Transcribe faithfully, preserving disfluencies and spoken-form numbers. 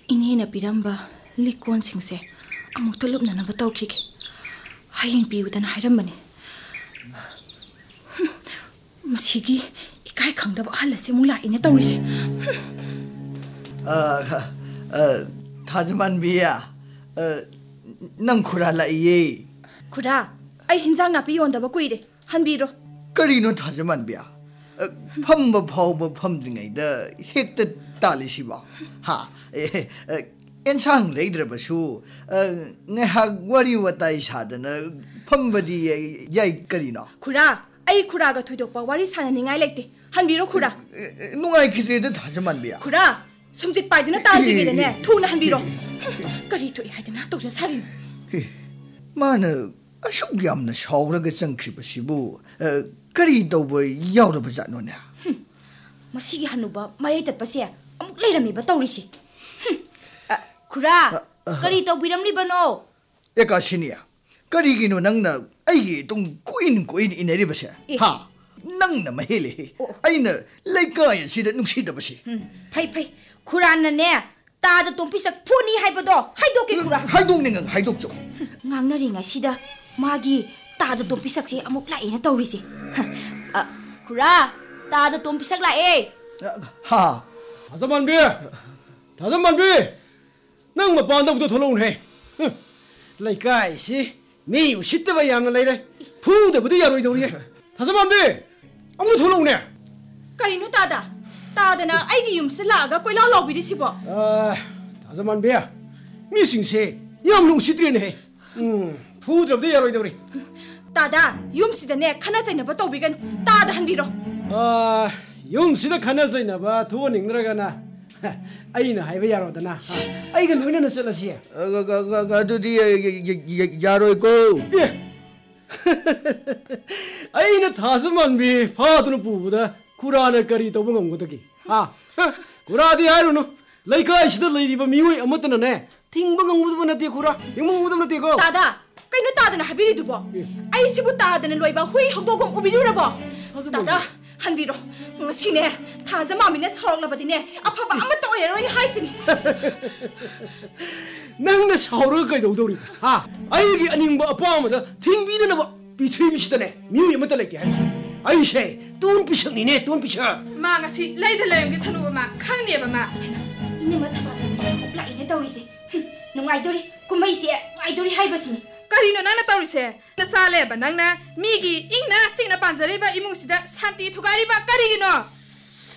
Inena piramba likon singse amuk talupna na bataw khike hayeng piudana hairamani masigi ikai khangdaba halase mula ine tawrisi uh uh Tajaman biya uh nang khura la ye khura ai hinjang na pi yondaba kuire hanbiro karino Tajaman biya phamba phawba phamdringai da hekta talisi ba ha ensang leidrabasu ngahag wari watai sadana phambadi yai karino khura ai khura ga thoidokpa wari sananingai lekte hanbiro khura nungai khidre Tajaman biya khura somjit paiduna tajigidane thuna hanbiro kari thoi haidana tawja sarin mana ashuk yamna shawraga changkribasibu kari tawba yawraba jatnone masigi hanuba mare tatpase amuk leirami ba tawrisi khura kari tawbiramni bano ekasinia kari gino nangna aigi tung kuin kuin inaribase ha nangna mahele aina laikai sida nungsidabasi phai phai khurana ne tada tompisak phuni haibado haidoke khura haidokninga haidokjo ngangnari sida magi tada tompisak se amuk laina tawrisi khura tada tompisak lae ha Tajaman bi Tajaman bi nang mapanda buto tholong he laikai si mi usittaba yamna leire phuda budi yaroi dori Tajaman bi amu tholong ne karinu tada tada na aigi yum se laga koila lobiri sibo ah Tajaman bi mi singse yam lu usitre ne um phuda budi yaroi dori tada yum sida ne khana chaina ba tobigan tada hanbiro ah yum sida khana chaina ba thu ningdraga na aina haiba yarodana aiga loina na chalasi ga ga ga ga dudi yaroi ko aina Tajaman bi phadunu pubuda kurana kari tobu ngomgodagi ha kuradi hairunu laikai sida leiriba miui amatana ne tingba ngomgodu nate kura tingba ngomgodu nate ko tada kaino tada na habiri dubo ai sibu tada na loiba hui hogogom ubidurabo tada hanbiro sine Tajaman ne sorolabadine afaba amata oyeroi haisini nangna sauraga kai dodori ha aigi aningba apamada tingbidana ba pithibisitane miui amata laite haisi ai se tun pisakni ne tun pisa ma ngasi laida leremge sanuba ma khangneba ma ine ma thaba tumisi laine tawrise nungai dori kumai se ngai dori haibasini karino nangna tawrise na sale ba nangna migi ingna singna panjariba imungsida santi thugariba karigino